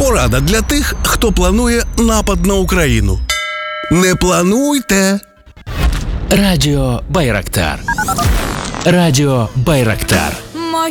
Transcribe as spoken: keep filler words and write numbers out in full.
Порада для тих, хто планує напад на Україну. Не плануйте! Радіо Байрактар. Радіо Байрактар.